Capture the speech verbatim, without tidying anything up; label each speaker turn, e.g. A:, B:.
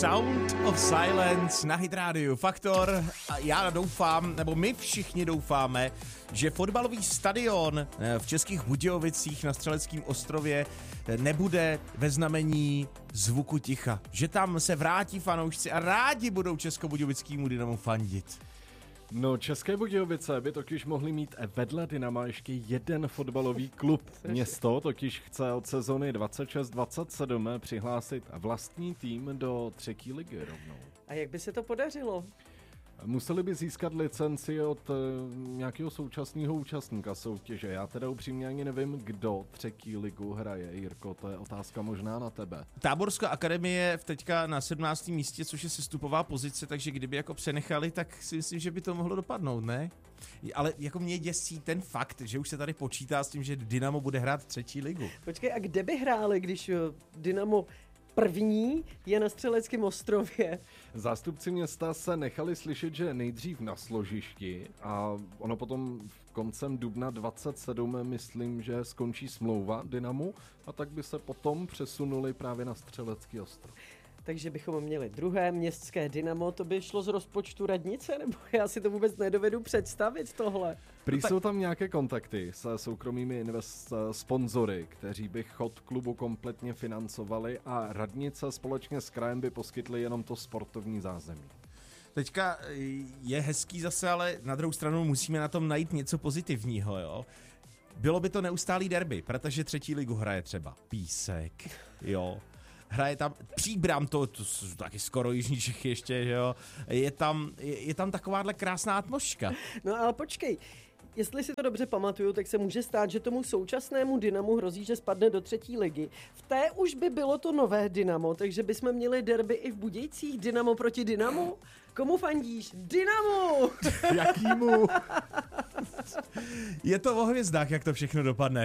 A: Sound of Silence na Hit Radio Faktor. A já doufám, nebo my všichni doufáme, že fotbalový stadion v Českých Budějovicích na Střeleckém ostrově nebude ve znamení zvuku ticha. Že tam se vrátí fanoušci a rádi budou českobudějovickému Dynamu fandit.
B: No, České Budějovice by totiž mohly mít vedle Dynama ještě jeden fotbalový klub. Město totiž chce od sezony dvacet šest dvacet sedm přihlásit vlastní tým do třetí ligy rovnou.
C: A jak by se to podařilo?
B: Museli by získat licenci od uh, nějakého současného účastníka soutěže. Já teda upřímně ani nevím, kdo třetí ligu hraje. Jirko, to je otázka možná na tebe.
A: Táborská akademie je teďka na sedmnáctém místě, což je sestupová pozice, takže kdyby jako přenechali, tak si myslím, že by to mohlo dopadnout, ne? Ale jako mě děsí ten fakt, že už se tady počítá s tím, že Dynamo bude hrát třetí ligu.
C: Počkej, a kde by hráli, když Dynamo první je na Střeleckém ostrově?
B: Zástupci města se nechali slyšet, že nejdřív na složišti a ono potom koncem dubna dvacet sedm, myslím, že skončí smlouva Dynamu a tak by se potom přesunuli právě na Střelecký ostrov.
C: Takže bychom měli druhé městské Dynamo, to by šlo z rozpočtu radnice, nebo já si to vůbec nedovedu představit tohle.
B: Prý
C: no tak...
B: jsou tam nějaké kontakty se soukromými invest sponzory, kteří by chod klubu kompletně financovali a radnice společně s krajem by poskytly jenom to sportovní zázemí.
A: Teďka je hezký zase, ale na druhou stranu musíme na tom najít něco pozitivního, jo. Bylo by to neustálý derby, protože třetí ligu hraje třeba Písek, jo. Hraje tam Příbram, to, to jsou taky skoro jižní Čechy ještě, že jo. Je tam, je, je tam takováhle krásná atmosféra.
C: No ale počkej, jestli si to dobře pamatuju, tak se může stát, že tomu současnému Dynamu hrozí, že spadne do třetí ligy. V té už by bylo to nové Dynamo, takže bychom měli derby i v Budějcích. Dynamo proti Dynamu? Komu fandíš? Dynamu!
B: Jakýmu?
A: Je to o hvězdách, jak to všechno dopadne.